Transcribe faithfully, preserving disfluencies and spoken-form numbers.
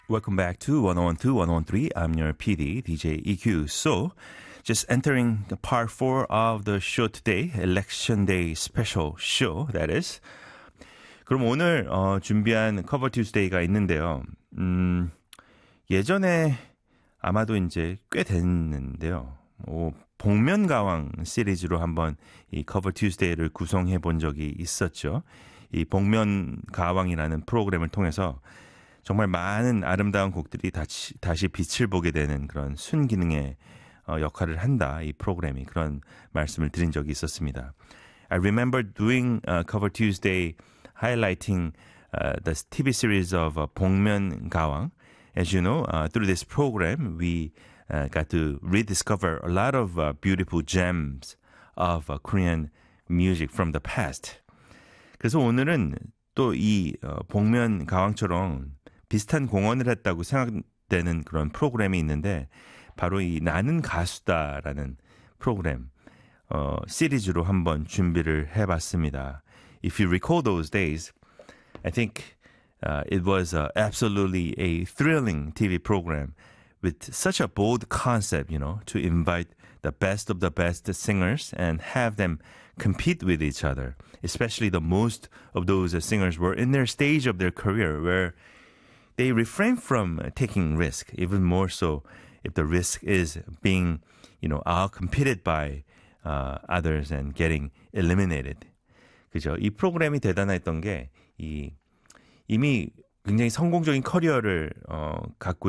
Welcome back to one oh one two, one oh one three. I'm your P D, D J E Q. So, just entering the part four of the show today, Election Day special show, that is. 그럼 오늘 어, 준비한 커버 튜스데이가 있는데요. 음, 예전에 아마도 이제 꽤 됐는데요. 오, 복면가왕 시리즈로 한번 이 커버 튜스데이를 구성해 본 적이 있었죠. 이 복면가왕이라는 프로그램을 통해서 정말 많은 아름다운 곡들이 다시, 다시 빛을 보게 되는 그런 순기능의 어, 역할을 한다. 이 프로그램이 그런 말씀을 드린 적이 있었습니다. I remember doing uh, Cover Tuesday highlighting uh, the T V series of uh, 복면가왕. As you know, uh, through this program, we uh, got to rediscover a lot of uh, beautiful gems of uh, Korean music from the past. 그래서 오늘은 또 이 어, 복면가왕처럼 비슷한 공헌을 했다고 생각되는 그런 프로그램이 있는데 바로 이 나는 가수다라는 프로그램 어, 시리즈로 한번 준비를 해봤습니다. If you recall those days, I think uh, it was uh, absolutely a thrilling T V program with such a bold concept, you know, to invite the best of the best singers and have them compete with each other. Especially the most of those singers were in their stage of their career where they refrain from taking risk, even more so if the risk is being, you know, out-competed by uh, others and getting eliminated. 그죠? 이 프로그램이 대단했던 게 이, 이미 굉장히 성공적인 커리어를 어, 갖고